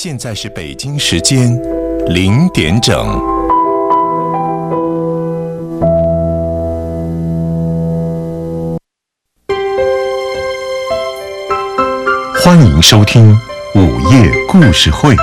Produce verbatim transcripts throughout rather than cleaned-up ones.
现在是北京时间零点整。欢迎收听午夜故事会。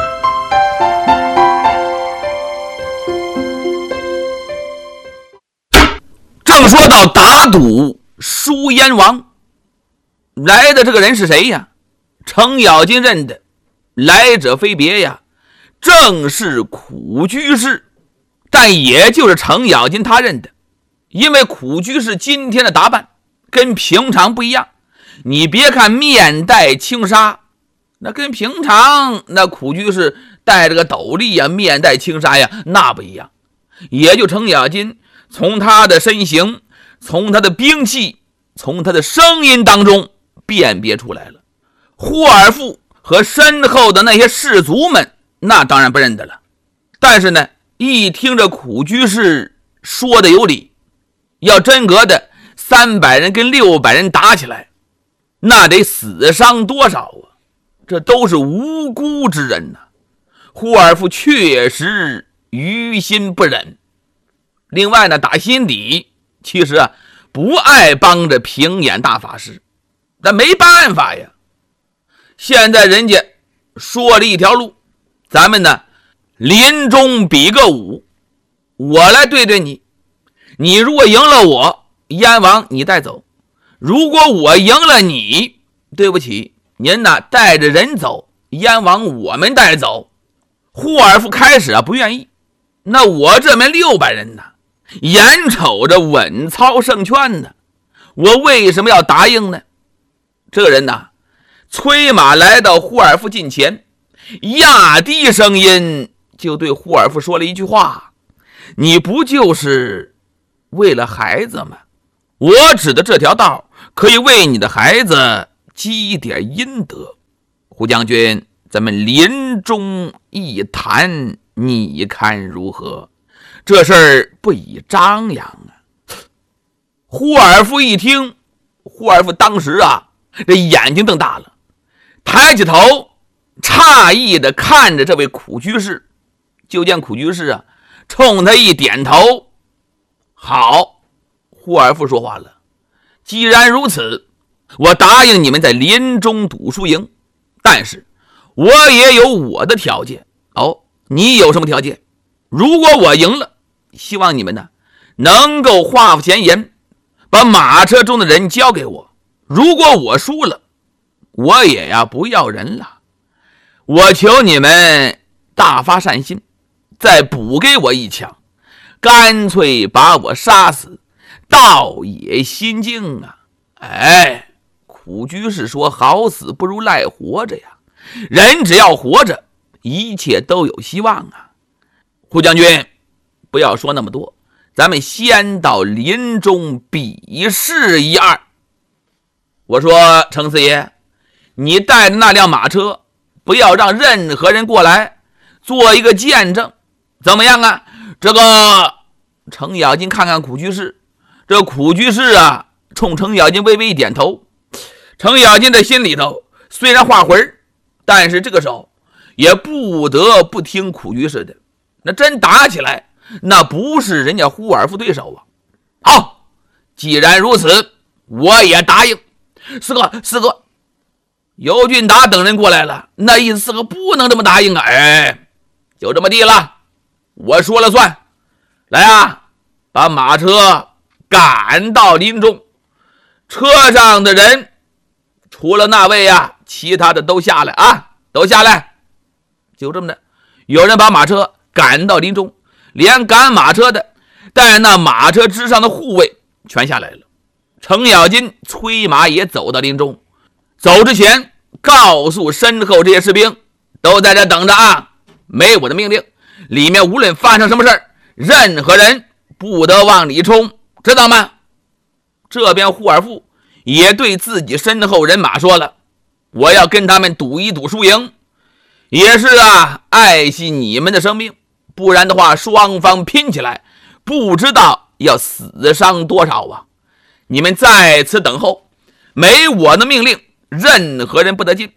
正说到打赌输燕王，来的这个人是谁呀？程咬金认得，来者非别呀，正是苦居士。但也就是程咬金他认得，因为苦居士今天的打扮跟平常不一样。你别看面带轻纱，那跟平常那苦居士戴着个斗笠呀，面带轻纱呀，那不一样。也就程咬金从他的身形，从他的兵器，从他的声音当中辨别出来了。霍尔夫和身后的那些士卒们那当然不认得了，但是呢，一听着苦居士说的有理，要真隔的三百人跟六百人打起来，那得死伤多少啊？这都是无辜之人呐、啊。霍尔夫确实于心不忍，另外呢，打心底其实啊不爱帮着平眼大法师，但没办法呀。现在人家说了一条路，咱们呢临终比个武，我来对对你，你如果赢了我，燕王你带走；如果我赢了你，对不起，您呢带着人走，燕王我们带走。霍尔夫开始啊不愿意，那我这边六百人呢，眼瞅着稳操胜券呢，我为什么要答应呢？这个人呢催马来到霍尔夫近前，压低声音就对霍尔夫说了一句话：你不就是为了孩子吗？我指的这条道可以为你的孩子积点阴德。胡将军，咱们临终一谈，你看如何？这事儿不宜张扬啊。霍尔夫一听，霍尔夫当时啊这眼睛瞪大了，抬起头诧异地看着这位苦居士，就见苦居士啊冲他一点头。好，霍尔夫说话了，既然如此，我答应你们在临终赌输赢，但是我也有我的条件。哦，你有什么条件？如果我赢了，希望你们呢能够画符前言，把马车中的人交给我。如果我输了，我也呀不要人了。我求你们大发善心，再补给我一枪，干脆把我杀死，倒也心静啊。哎，苦居士说，好死不如赖活着呀，人只要活着，一切都有希望啊。胡将军，不要说那么多，咱们先到临终比试一二。我说程四爷，你带着那辆马车，不要让任何人过来，做一个见证，怎么样啊？这个程咬金看看苦居士，这苦居士啊冲程咬金微微一点头。程咬金的心里头虽然画魂，但是这个时候也不得不听苦居士的。那真打起来，那不是人家霍尔夫对手啊。好，既然如此，我也答应。四哥，四哥，尤俊达等人过来了，那意思四哥不能这么答应啊。哎，就这么地了，我说了算。来啊，把马车赶到临终，车上的人除了那位啊，其他的都下来啊，都下来。就这么的，有人把马车赶到临终，连赶马车的带那马车之上的护卫全下来了。程咬金催马也走到临终，走之前告诉身后这些士兵，都在这等着啊，没我的命令，里面无论发生什么事儿，任何人不得往里冲，知道吗？这边霍尔夫也对自己身后人马说了，我要跟他们赌一赌输赢，也是啊爱惜你们的生命，不然的话双方拼起来，不知道要死伤多少啊。你们在此等候，没我的命令，任何人不得进，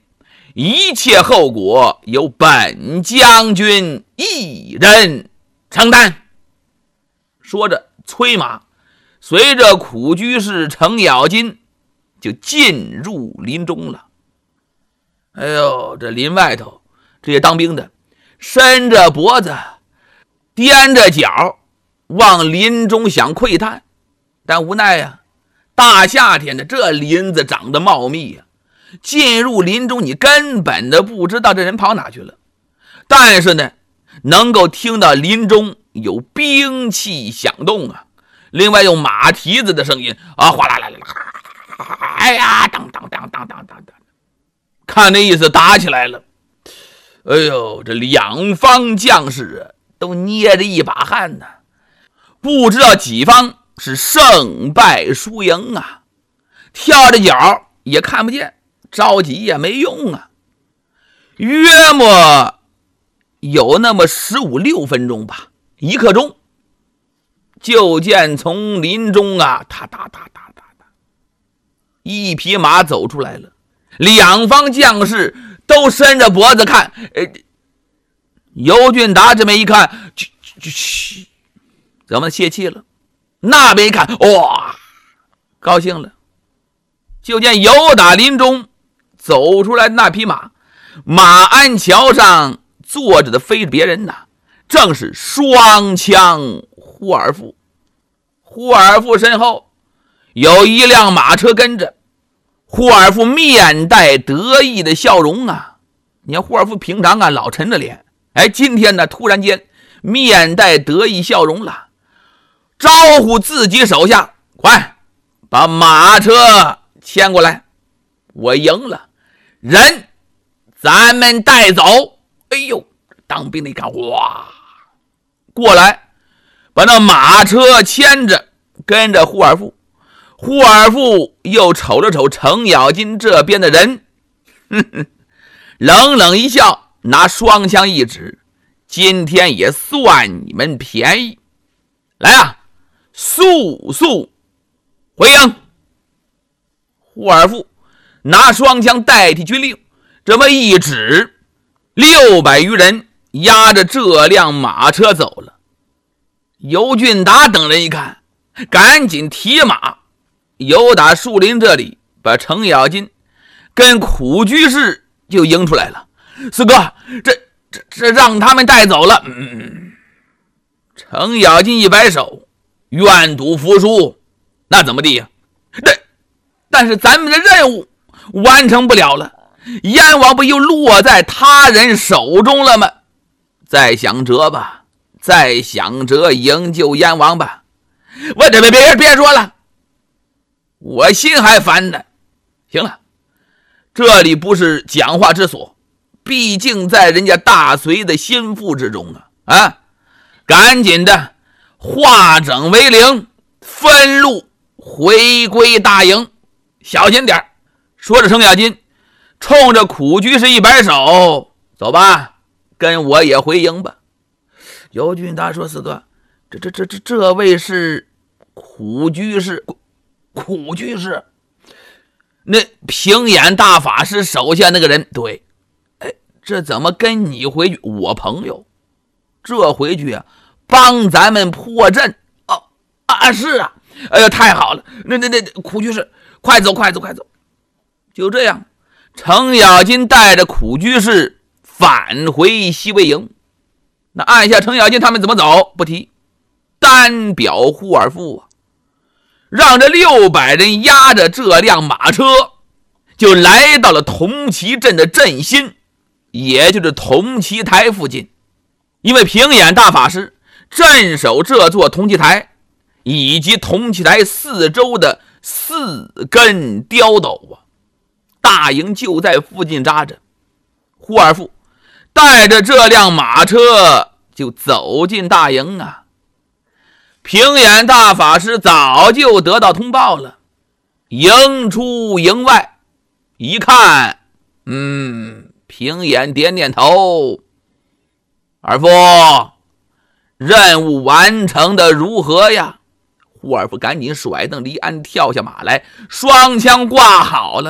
一切后果由本将军一人承担。说着催马随着苦居士程咬金就进入林中了。哎呦，这林外头这些当兵的伸着脖子踮着脚往林中想窥探，但无奈呀、啊，大夏天的这林子长得茂密呀、啊，进入林中你根本的不知道这人跑哪去了。但是呢，能够听到林中有兵器响动啊，另外用马蹄子的声音啊，哗啦啦啦，哎呀，当当当当当当当，看那意思打起来了。哎呦，这两方将士啊，都捏着一把汗呢、啊，不知道几方是胜败输赢啊，跳着脚也看不见，着急也没用啊。约莫有那么十五六分钟吧，一刻钟，就见从林中啊，哒哒哒哒哒哒，一匹马走出来了。两方将士都伸着脖子看。呃，尤俊达这边一看，去去去，怎么泄气了？那边一看，哇，高兴了。就见由打林中走出来的那匹马，马鞍桥上坐着的非是别人呐，正是双枪呼尔富。呼尔富身后有一辆马车跟着，呼尔富面带得意的笑容啊！你看呼尔富平常啊老沉着脸，哎，今天呢突然间面带得意笑容了，招呼自己手下，快把马车牵过来，我赢了，人咱们带走。哎呦，当兵的一看，哇，过来把那马车牵着，跟着呼尔富。呼尔富又瞅了瞅程咬金这边的人，呵呵，冷冷一笑，拿双枪一指，今天也算你们便宜，来啊，速速回营。呼尔富拿双枪代替军令，这么一指，六百余人压着这辆马车走了。尤俊达等人一看，赶紧提马由打树林这里把程咬金跟苦居士就迎出来了。四哥，这这这让他们带走了。嗯，程咬金一摆手，愿赌服输，那怎么地呀？但但是咱们的任务完成不了了，燕王不又落在他人手中了吗？再想辙吧，再想辙营救燕王吧。我这别别别说了，我心还烦呢。行了，这里不是讲话之所，毕竟在人家大隋的心腹之中啊！啊，赶紧的化整为零，分路回归大营，小心点。说着，程咬金冲着苦居士一摆手，走吧，跟我也回营吧。尤俊达说：“四哥，这这这这这位是苦居士。苦居士，那平眼大法师手下那个人，对，哎，这怎么跟你回去？我朋友，这回去啊，帮咱们破阵。哦啊，是啊，哎呀，太好了！那那那苦居士，快走，快走，快走！就这样，程咬金带着苦居士返回西魏营。那按下程咬金他们怎么走不提，单表呼尔富啊。让这六百人压着这辆马车，就来到了铜旗镇的镇心，也就是铜旗台附近。因为平眼大法师镇守这座铜旗台，以及铜旗台四周的四根碉斗啊，大营就在附近扎着。呼尔富带着这辆马车就走进大营啊。平眼大法师早就得到通报了，营出营外一看，嗯，平眼点点头，二夫，任务完成的如何呀？呼尔夫赶紧甩蹬离鞍，跳下马来，双枪挂好了。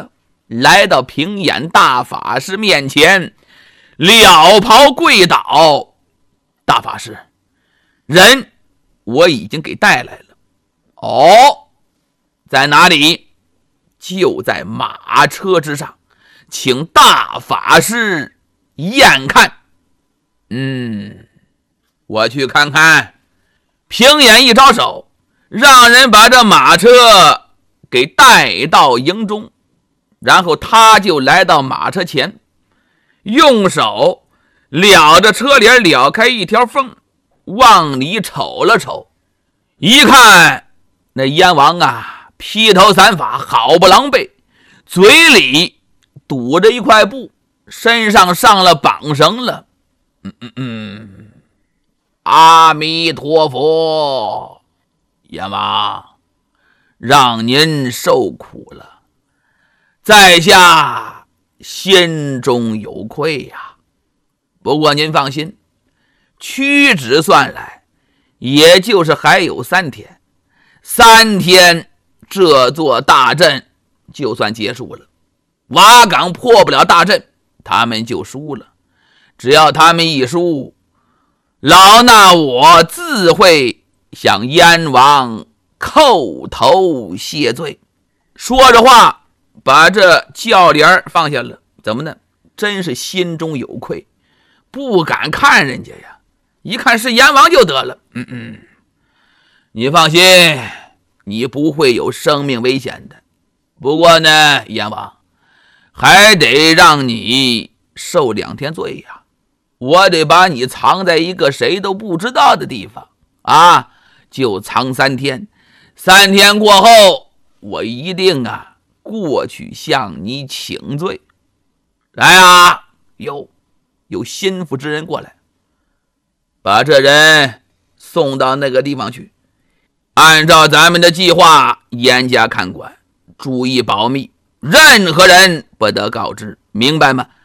来到平眼大法师面前，撩袍跪倒。大法师，人我已经给带来了。哦，在哪里？就在马车之上，请大法师验看。嗯，我去看看。平眼一招手，让人把这马车给带到营中，然后他就来到马车前，用手撩着车帘，撩开一条缝，往里瞅了瞅，一看那燕王啊，披头散发，好不狼狈，嘴里堵着一块布，身上上了绑绳了。嗯嗯嗯，阿弥陀佛，阎王，让您受苦了，在下心中有愧呀。不过您放心，屈指算来，也就是还有三天，三天这座大阵就算结束了。瓦岗破不了大阵，他们就输了。只要他们一输，老衲我自会向燕王叩头谢罪。说着话，把这轿帘放下了。怎么呢？真是心中有愧，不敢看人家呀。一看是燕王就得了。嗯嗯，你放心，你不会有生命危险的。不过呢，燕王还得让你受两天罪呀。我得把你藏在一个谁都不知道的地方啊，就藏三天。三天过后，我一定啊过去向你请罪。来啊，有有心腹之人过来，把这人送到那个地方去，按照咱们的计划严加看管，注意保密，任何人不得告知，明白吗？